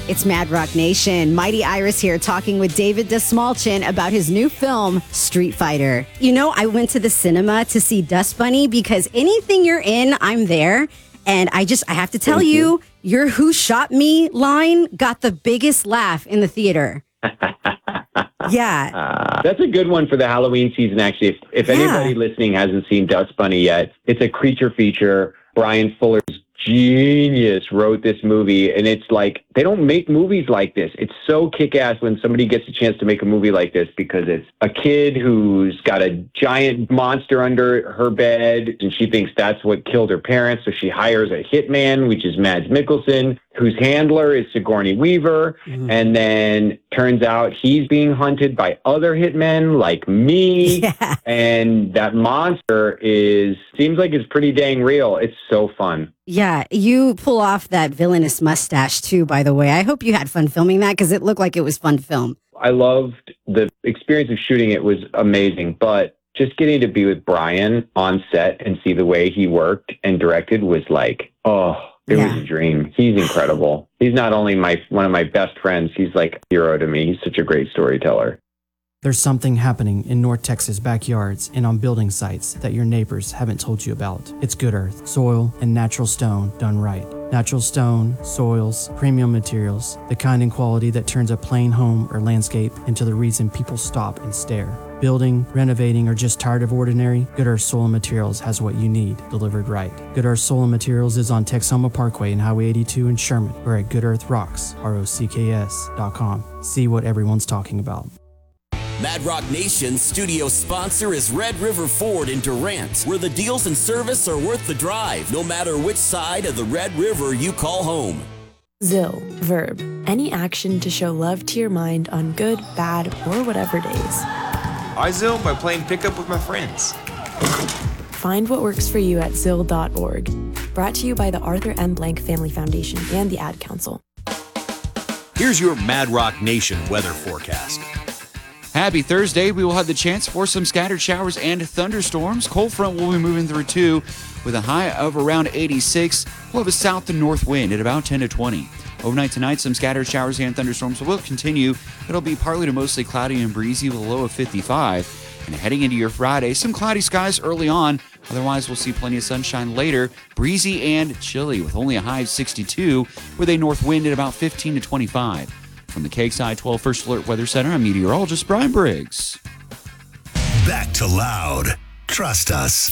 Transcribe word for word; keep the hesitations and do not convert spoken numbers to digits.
It's Mad Rock Nation. Mighty Iris here talking with David Dastmalchian about his new film, Street Fighter. You know, I went to the cinema to see Dust Bunny because anything you're in, I'm there. And I just, I have to tell you, you, your Who Shot Me line got the biggest laugh in the theater. Yeah. Uh, that's a good one for the Halloween season, actually. If, if yeah. anybody listening hasn't seen Dust Bunny yet, it's a creature feature. Brian Fuller's genius wrote this movie, and it's like, they don't make movies like this. It's so kick-ass when somebody gets a chance to make a movie like this, because it's a kid who's got a giant monster under her bed, and she thinks that's what killed her parents, so she hires a hitman, which is Mads Mikkelsen, whose handler is Sigourney Weaver, mm-hmm. and then turns out he's being hunted by other hitmen like me, yeah. and that monster is, seems like it's pretty dang real. It's so fun. Yeah, you pull off that villainous mustache too, by the way. I hope you had fun filming that, because it looked like it was fun to film. I loved the experience of shooting. It was amazing, but just getting to be with Brian on set and see the way he worked and directed was like, oh, it yeah. was a dream. He's incredible. He's not only my one of my best friends, he's like a hero to me. He's such a great storyteller. There's something happening in North Texas backyards and on building sites that your neighbors haven't told you about. It's Good Earth, soil, and natural stone done right. Natural stone, soils, premium materials, the kind and quality that turns a plain home or landscape into the reason people stop and stare. Building, renovating, or just tired of ordinary, Good Earth Soil and Materials has what you need delivered right. Good Earth Soil and Materials is on Texoma Parkway and Highway eighty-two in Sherman, or at Good Earth Rocks, R O C K S dot com. See what everyone's talking about. Mad Rock Nation's studio sponsor is Red River Ford in Durant, where the deals and service are worth the drive, no matter which side of the Red River you call home. Zill, verb, any action to show love to your mind on good, bad, or whatever days. I Zill by playing pickup with my friends. Find what works for you at zill dot org. Brought to you by the Arthur M. Blank Family Foundation and the Ad Council. Here's your Mad Rock Nation weather forecast. Happy Thursday. We will have the chance for some scattered showers and thunderstorms. Cold front will be moving through too, with a high of around eighty-six. We'll have a south to north wind at about ten to twenty. Overnight tonight, some scattered showers and thunderstorms will continue. It'll be partly to mostly cloudy and breezy with a low of fifty-five. And heading into your Friday, some cloudy skies early on. Otherwise, we'll see plenty of sunshine later. Breezy and chilly with only a high of sixty-two, with a north wind at about fifteen to twenty-five. From the K X I twelve First Alert Weather Center, I'm meteorologist Brian Briggs. Back to Loud. Trust us.